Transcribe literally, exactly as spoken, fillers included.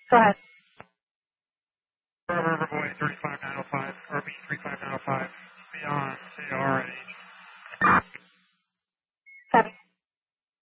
Go ahead. River Boy thirty-five nine oh five, R B three five nine oh five, beyond A R and H.